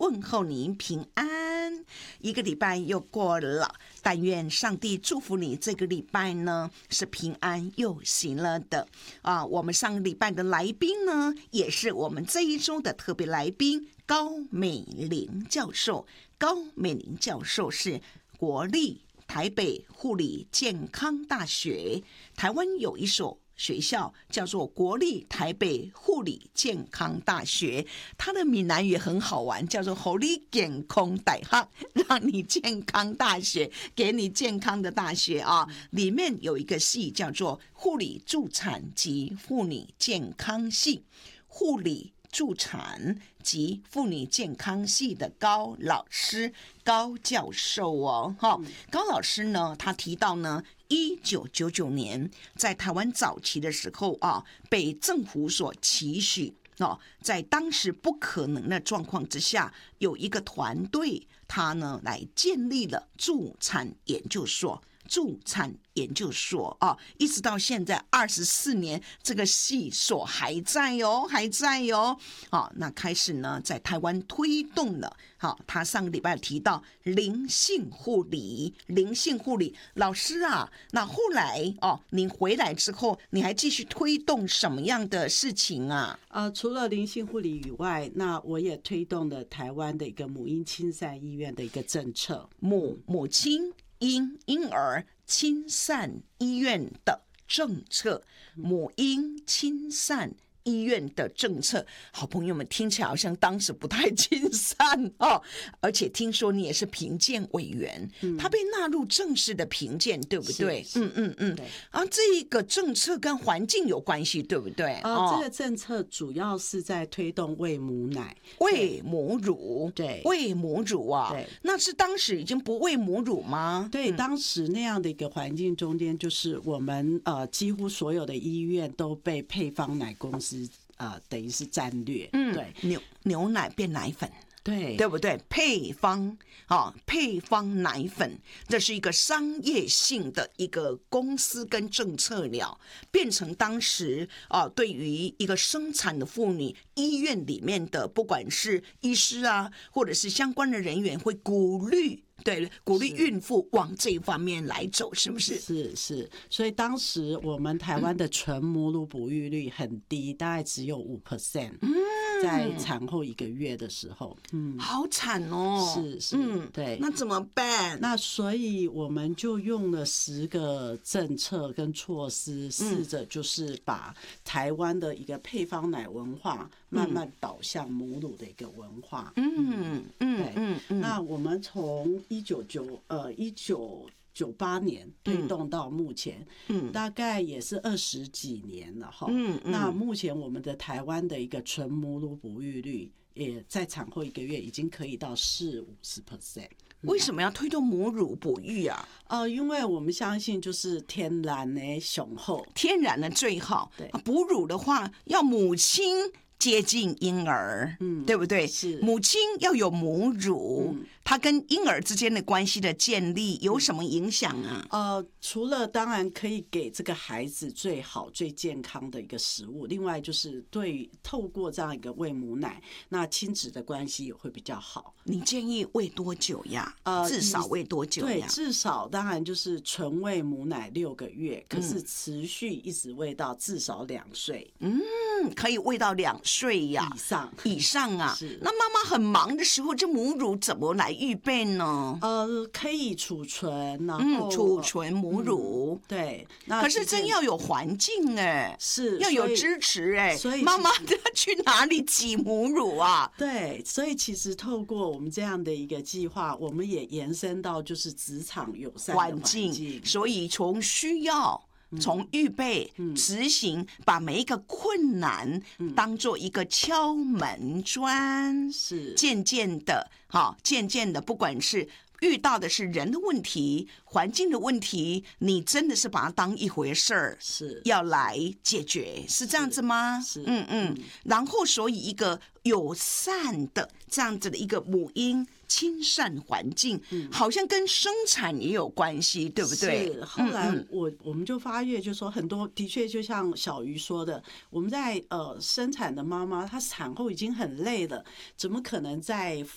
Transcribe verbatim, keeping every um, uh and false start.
问候您平安。一个礼拜又过了，但愿上帝祝福你这个礼拜呢是平安又喜乐的啊！我们上个礼拜的来宾呢，也是我们这一周的特别来宾高美玲教授。高美玲教授是国立台北护理健康大学，台湾有一所学校叫做国立台北护理健康大学，它的闽南语很好玩，叫做护理健康大学，让你健康大学，给你健康的大学啊！里面有一个系叫做护理助产及妇女健康系，护理助产及妇女健康系的高老师高教授哦，哈，高老师呢，他提到呢，一九九九年在台湾早期的时候啊，被政府所期许哦，在当时不可能的状况之下，有一个团队，他呢来建立了助产研究所。助产研究所啊，一直到现在二十四年，这个系所还在哟、哦，还在哟、哦。好，那开始呢，在台湾推动了。好，他上个礼拜提到灵性护理，灵性护理老师啊，那后来哦，您回来之后，你还继续推动什么样的事情啊？ 呃，除了灵性护理以外，那我也推动了台湾的一个母婴亲善医院的一个政策， 母母亲。婴婴儿亲善医院的政策，母婴亲善医院的政策，好朋友们听起来好像当时不太亲善哦，而且听说你也是评鉴委员，嗯、他被纳入正式的评鉴，对不对？嗯嗯嗯。啊，这一个政策跟环境有关系，对不对？ 呃，哦、这个政策主要是在推动喂母奶、 喂母乳， 对， 喂母乳啊，对，那是当时已经不喂母乳吗？ 对，嗯、当时那样的一个环境中间，就是我们呃几乎所有的医院都被配方奶公司。呃，等于是战略， 嗯， 对， 牛牛奶变奶粉， 对， 对不对？配方啊，配方奶粉，这是一个商业性的一个公司跟政策了，变成当时啊，对于一个生产的妇女，医院里面的不管是医师啊，或者是相关的人员，会鼓励。对，鼓励孕妇往这一方面来走，是不是？ 是是，所以当时我们台湾的纯母乳哺育率很低，大概只有五 percent。嗯，在产后一个月的时候，嗯， 好惨哦。 是是，嗯，对。 那怎么办？ 那所以我们就用了十个政策跟措施，试着就是把台湾的一个配方奶文化慢慢导向母乳的一个文化。 嗯嗯，对，嗯嗯。那我们从一九九呃一九九八年推动到目前，嗯，大概也是二十几年了哈。嗯嗯。那目前我们的台湾的一个纯母乳哺育率，也在产后一个月已经可以到四五十 percent。 为什么要推动母乳哺育啊？ 呃，因为我们相信就是天然的雄厚， 天然的最好。 对， 哺乳的话要母亲接近婴儿，嗯，对不对？ 是母亲要有母乳，嗯、它跟婴儿之间的关系的建立有什么影响啊？ 呃，除了当然可以给这个孩子最好、最健康的一个食物，另外就是对透过这样一个喂母奶，那亲子的关系也会比较好。 你建议喂多久呀？呃，至少喂多久呀？ 对，至少当然就是纯喂母奶六个月，可是持续一直喂到至少两岁。 嗯，可以喂到两岁呀以上以上啊。 是。 那妈妈很忙的时候，这母乳怎么来预备呢？ 呃，可以储存，然后、 嗯、储存母乳。 嗯、对，那可是真要有环境哎、欸， 是要有支持哎、欸， 所以妈妈要去哪里挤母乳啊？ 对，所以其实透过我们这样的一个计划，我们也延伸到就是职场友善的环境， 环境所以从需要。从预备、执行，把每一个困难当做一个敲门砖， 是渐渐的，哈，渐渐的，不管是遇到的是人的问题、环境的问题，你真的是把它当一回事儿， 是要来解决，是这样子吗？ 是， 嗯嗯。然后，所以一个友善的这样子的一个母婴亲善环境，嗯、好像跟生产也有关系，对不对？ 是。后来我、嗯、我们就发现，就说很多的确就像小鱼说的，我们在呃生产的妈妈，她产后已经很累了，怎么可能在